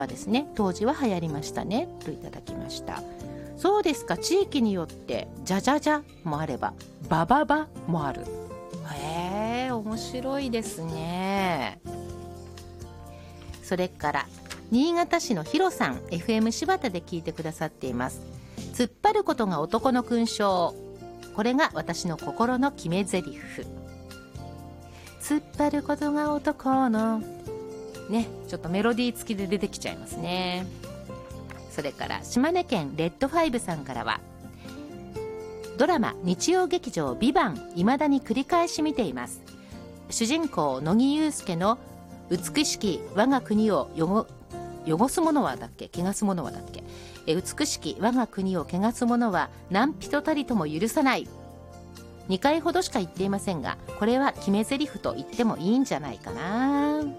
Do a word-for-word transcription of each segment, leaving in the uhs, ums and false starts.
ですね、当時は流行りましたねといただきました。そうですか、地域によってじゃじゃじゃもあればばばばもある。へえ、面白いですね。それから新潟市のヒロさん、 エフエム 柴田で聞いてくださっています。突っ張ることが男の勲章、これが私の心の決め台詞。突っ張ることが男のね、ちょっとメロディー付きで出てきちゃいますね。それから島根県レッドファイブさんからは、ドラマ日曜劇場ビバン、未だに繰り返し見ています。主人公乃木憂助の美しき我が国を汚汚す者はだっけ汚す者はだっけえ美しき我が国を汚す者は何人たりとも許さない、にかいほどしか言っていませんが、これは決め台詞と言ってもいいんじゃないかな。うん、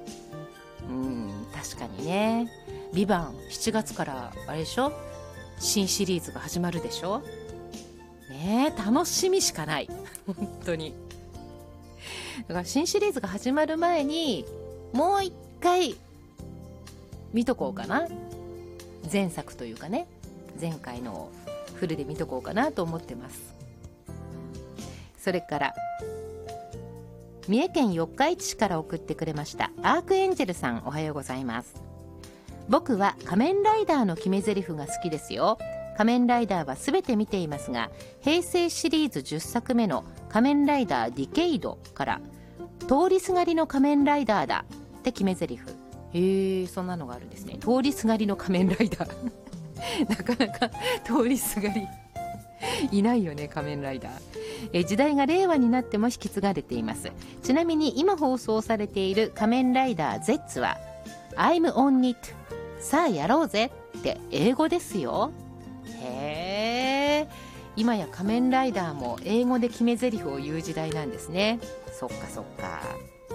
確かにね。ビバンしちがつからあれでしょ、新シリーズが始まるでしょね。楽しみしかない本当に。だから新シリーズが始まる前にもう一回見とこうかな、前作というかね、前回のフルで見とこうかなと思ってます。それから三重県四日市市から送ってくれましたアークエンジェルさん、おはようございます。僕は仮面ライダーの決め台詞が好きですよ。仮面ライダーはすべて見ていますが、平成シリーズじゅっさくめの仮面ライダーディケイドから通りすがりの仮面ライダーだって決め台詞。へえ、そんなのがあるんですね。通りすがりの仮面ライダーなかなか通りすがりいないよね、仮面ライダー。え時代が令和になっても引き継がれています。ちなみに今放送されている仮面ライダー Z は I'm on it さあやろうぜって英語ですよ。へえ、今や仮面ライダーも英語で決め台詞を言う時代なんですね。そっかそっか。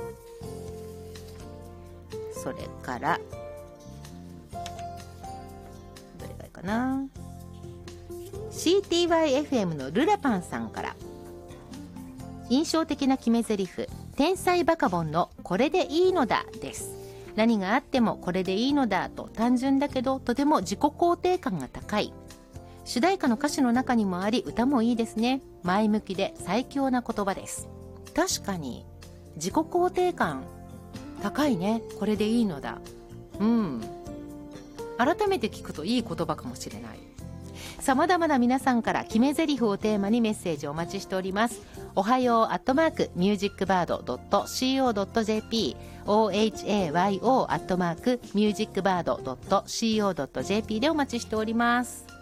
それからどれがいいかな、 シーティーワイエフエム のルラパンさんから、印象的な決め台詞、天才バカボンのこれでいいのだです。何があってもこれでいいのだと単純だけどとても自己肯定感が高い。主題歌の歌詞の中にもあり、歌もいいですね。前向きで最強な言葉です。確かに自己肯定感高いね、これでいいのだ。うん、改めて聞くといい言葉かもしれない。さまざまな皆さんから決め台詞をテーマにメッセージをお待ちしております。おはようアットマークミュージックバードドットシーオードットジェーピー オーエイチエーワイオー アットマークミュージックバードドットシーオードットジェーピー でお待ちしております。